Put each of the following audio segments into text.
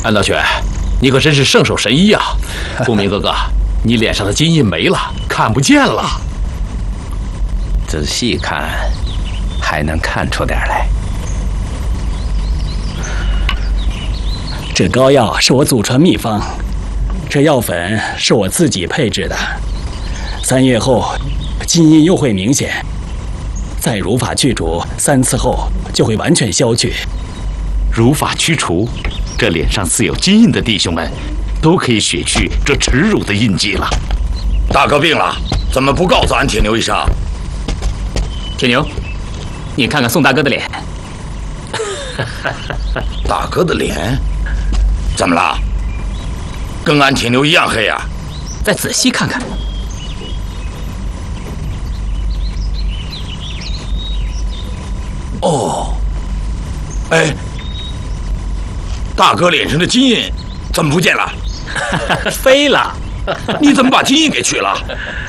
安道全，你可真是圣手神医呀！公明哥哥，你脸上的金印没了，看不见了。 仔细看，还能看出点来。 这膏药是我祖传秘方，这药粉是我自己配制的。3月后，金印又会明显。再如法去除3次后，就会完全消去。 如法驱除，这脸上自有金印的弟兄们，都可以雪去这耻辱的印记了。 大哥病了，怎么不告诉俺铁牛一声？ 铁牛，你看看宋大哥的脸。 大哥的脸？怎么了？跟俺铁牛一样黑啊？ 再仔细看看。 哦，哎，大哥脸上的金印怎么不见了？ 飞了！ 你怎么把金印给取了？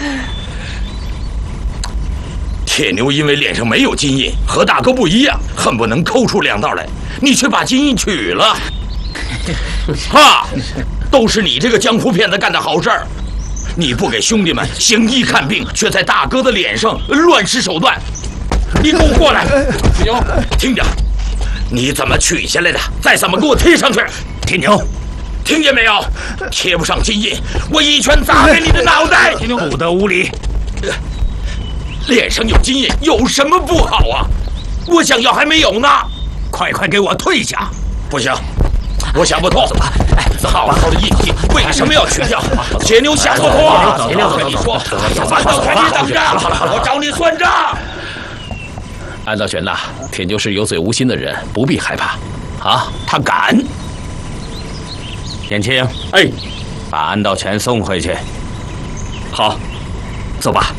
铁牛因为脸上没有金印，和大哥不一样，恨不能抠出2道来，你却把金印取了。哈，都是你这个江湖骗子干的好事儿！你不给兄弟们行医看病，却在大哥的脸上乱施手段。你给我过来！铁牛，听着，你怎么取下来的，再怎么给我贴上去。铁牛，听见没有？贴不上金印，我一拳砸开你的脑袋！铁牛，不得无礼！脸上有金印有什么不好啊？我想要还没有呢，快给我退下！不行，我想不通，好好的印记为什么要取掉？铁牛想不通。我跟你说，反倒看你等着，我找你算账。 安道全呐，铁牛是有嘴无心的人，不必害怕。啊，他敢！ 燕青， 哎， 把安道全送回去。 好，走吧。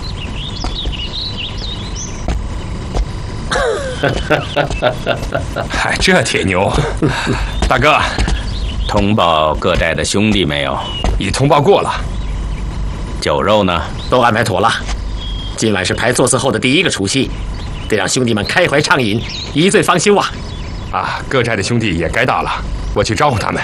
嗨，这铁牛，大哥， 通报各寨的兄弟没有？ 已通报过了。 酒肉呢？ 都安排妥了。今晚是排坐寺后的第1个除夕，得让兄弟们开怀畅饮，一醉方休啊！ 啊，各寨的兄弟也该到了，我去招呼他们。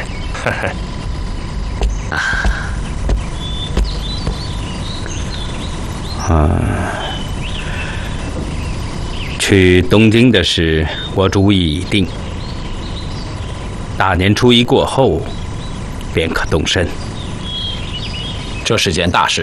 去东京的事，我主意已定。大年初1过后，便可动身。 这是件大事。